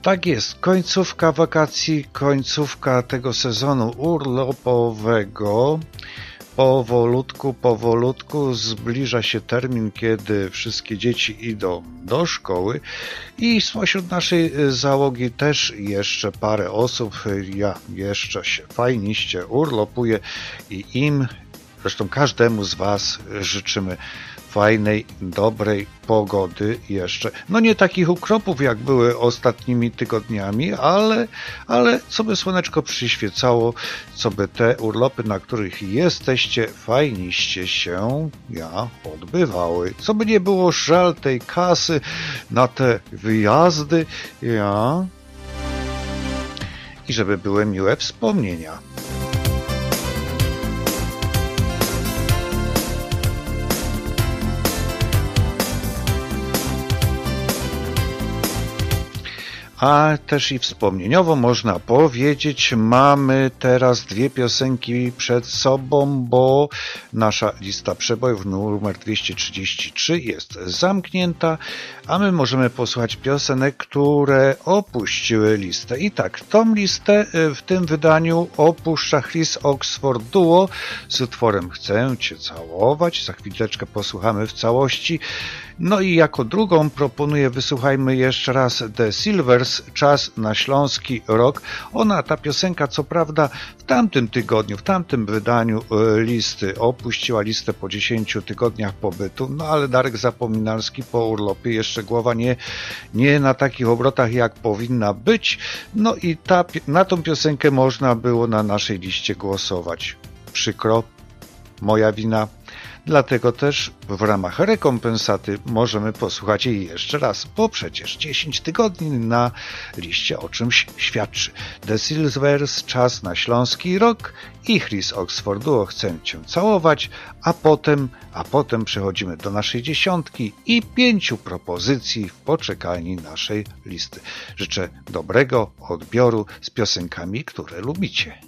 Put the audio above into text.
Tak jest, końcówka wakacji, końcówka tego sezonu urlopowego. Powolutku zbliża się termin, kiedy wszystkie dzieci idą do szkoły i spośród naszej załogi też jeszcze parę osób, ja jeszcze się fajniście urlopuję i im, zresztą każdemu z Was życzymy fajnej, dobrej pogody jeszcze. No nie takich ukropów, jak były ostatnimi tygodniami, ale co by słoneczko przyświecało, co by te urlopy, na których jesteście, fajniście się odbywały. Co by nie było żal tej kasy na te wyjazdy, i żeby były miłe wspomnienia. A też i wspomnieniowo można powiedzieć, mamy teraz 2 piosenki przed sobą, bo nasza lista przebojów numer 233 jest zamknięta, a my możemy posłuchać piosenek, które opuściły listę. I tak, tą listę w tym wydaniu opuszcza Chris Oxford Duo z utworem Chcę Cię całować. Za chwileczkę posłuchamy w całości. No i jako drugą proponuję, wysłuchajmy jeszcze raz The Silvers, Czas na Śląski Rok. Ta piosenka, co prawda w tamtym tygodniu, w tamtym wydaniu listy opuściła listę po 10 tygodniach pobytu, no ale Darek Zapominalski po urlopie, jeszcze głowa nie na takich obrotach, jak powinna być. No i na tą piosenkę można było na naszej liście głosować. Przykro, moja wina. Dlatego też w ramach rekompensaty możemy posłuchać jej jeszcze raz, bo przecież 10 tygodni na liście o czymś świadczy. The Silvers, Czas na Śląski Rok i Chris Oxford Duo, Chcę Cię całować, a potem przechodzimy do naszej 10 i 5 propozycji w poczekalni naszej listy. Życzę dobrego odbioru z piosenkami, które lubicie.